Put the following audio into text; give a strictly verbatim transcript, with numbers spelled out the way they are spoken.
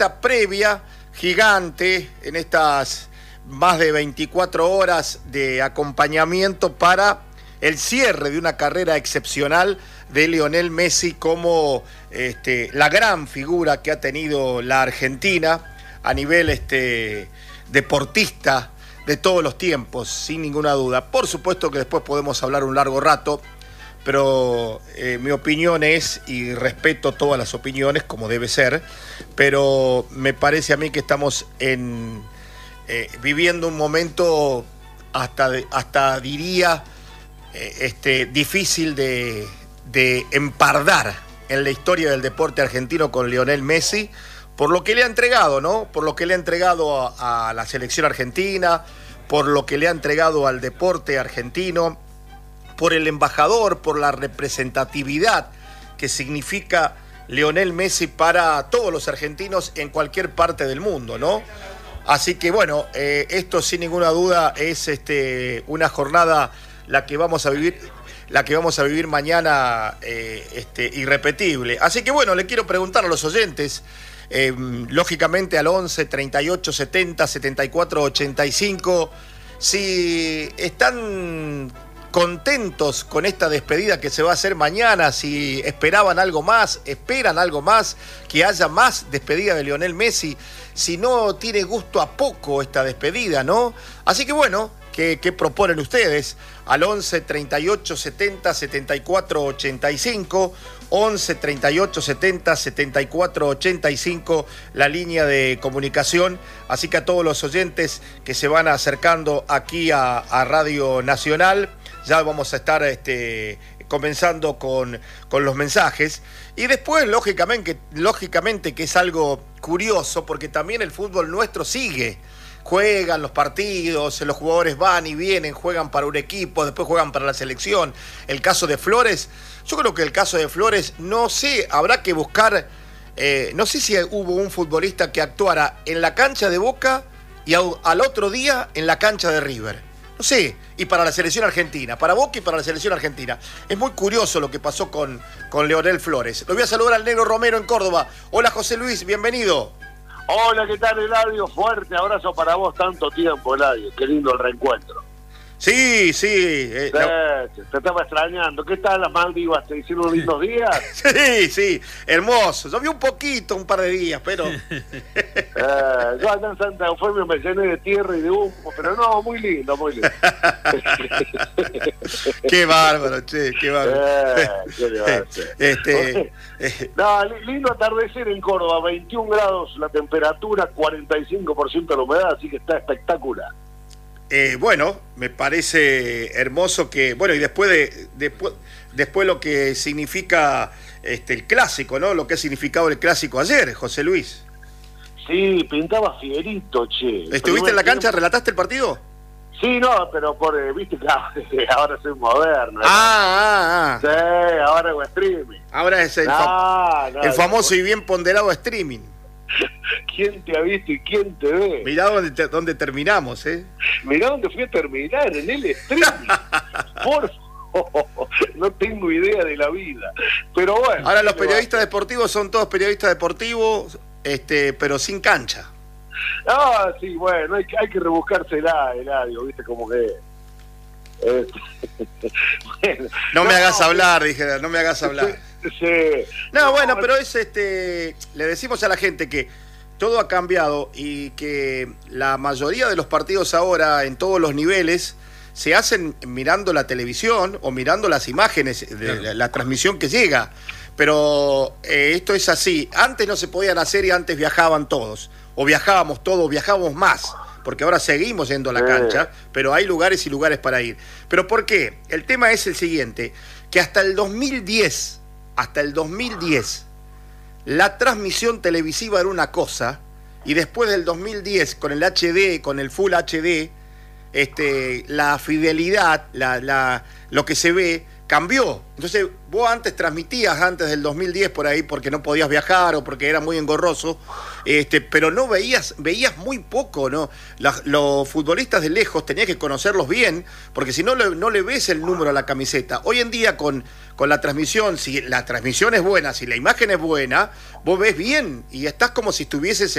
esta previa gigante, en estas más de veinticuatro horas de acompañamiento para el cierre de una carrera excepcional de Lionel Messi como este, la gran figura que ha tenido la Argentina a nivel este, deportista de todos los tiempos, sin ninguna duda. Por supuesto que después podemos hablar un largo rato, pero eh, mi opinión es, y respeto todas las opiniones como debe ser, pero me parece a mí que estamos en, eh, viviendo un momento hasta, de, hasta diría, eh, este, difícil de, de empardar en la historia del deporte argentino con Lionel Messi, por lo que le ha entregado, ¿no? Por lo que le ha entregado a, a la selección argentina, por lo que le ha entregado al deporte argentino, por el embajador, por la representatividad que significa Lionel Messi para todos los argentinos en cualquier parte del mundo, ¿no? Así que bueno, eh, esto sin ninguna duda es este, una jornada la que vamos a vivir, la que vamos a vivir mañana eh, este, irrepetible. Así que bueno, le quiero preguntar a los oyentes, eh, lógicamente al once, treinta y ocho, setenta, setenta y cuatro, ochenta y cinco, si están contentos con esta despedida que se va a hacer mañana, si esperaban algo más, esperan algo más, que haya más despedida de Lionel Messi, si no tiene gusto a poco esta despedida, ¿no? Así que bueno, ¿qué, qué proponen ustedes? Al once, treinta y ocho, setenta, setenta y cuatro, ochenta y cinco, once, treinta y ocho, setenta, setenta y cuatro, ochenta y cinco, la línea de comunicación. Así que a todos los oyentes que se van acercando aquí a, a Radio Nacional, ya vamos a estar este, comenzando con, con los mensajes. Y después, lógicamente, lógicamente que es algo curioso, porque también el fútbol nuestro sigue. Juegan los partidos, los jugadores van y vienen, juegan para un equipo, después juegan para la selección. El caso de Flores, yo creo que el caso de Flores, no sé, habrá que buscar, eh, no sé si hubo un futbolista que actuara en la cancha de Boca y al, al otro día en la cancha de River. No sé, y para la selección argentina, para Boca y para la selección argentina. Es muy curioso lo que pasó con, con Leonel Flores. Lo voy a saludar al Negro Romero en Córdoba. Hola José Luis, bienvenido. Hola, ¿qué tal, Eladio? Fuerte abrazo para vos, tanto tiempo, Eladio. Qué lindo el reencuentro. Sí, sí. Eh, sí no. Te estaba extrañando. ¿Qué tal las Maldivas? ¿Te hicieron lindos días? Sí, sí, hermoso. Llovió un poquito, un par de días, pero... eh, yo acá en Santa Eufemia me llené de tierra y de humo, pero no, muy lindo, muy lindo. Qué bárbaro, che, qué bárbaro. Eh, qué bárbaro. este, no, lindo atardecer en Córdoba, veintiún grados la temperatura, cuarenta y cinco por ciento la humedad, así que está espectacular. Eh, bueno, me parece hermoso que, bueno, y después de después, después lo que significa este el clásico, ¿no? Lo que ha significado el clásico ayer, José Luis. Sí, pintaba fierito, che. ¿Estuviste en la cancha? ¿Relataste el partido? Sí, no, pero por, eh, viste que ahora soy moderno. Ah, ah, ah. Sí, ahora hago streaming. Ahora es el, no, fam no, el famoso no. y bien ponderado streaming. ¿Quién te ha visto y quién te ve? Mirá dónde, te, dónde terminamos, ¿eh? Mirá dónde fui a terminar, en el streaming. Por favor, no tengo idea de la vida. Pero bueno. Ahora los periodistas deportivos son todos periodistas deportivos, este, pero sin cancha. Ah, sí, bueno, hay que, hay que rebuscársela, Eladio, viste, como que... Eh, bueno, no me no, hagas hablar, dije, no me hagas hablar. Sí. No, bueno, pero es este, le decimos a la gente que todo ha cambiado y que la mayoría de los partidos ahora en todos los niveles se hacen mirando la televisión o mirando las imágenes de claro. la, la transmisión que llega. Pero eh, esto es así. Antes no se podían hacer y antes viajaban todos. O viajábamos todos, viajábamos más. Porque ahora seguimos yendo a la sí. cancha, pero hay lugares y lugares para ir. ¿Pero por qué? El tema es el siguiente, que hasta el dos mil diez, hasta el dos mil diez, la transmisión televisiva era una cosa, y después del dos mil diez, con el H D, con el Full H D, este, la fidelidad, la, la, lo que se ve, cambió. Entonces, vos antes transmitías, antes del dos mil diez por ahí, porque no podías viajar o porque era muy engorroso, este, pero no veías, veías muy poco, ¿no? La, los futbolistas de lejos tenías que conocerlos bien, porque si no, le, no le ves el número a la camiseta. Hoy en día, con, con la transmisión, si la transmisión es buena, si la imagen es buena, vos ves bien y estás como si estuvieses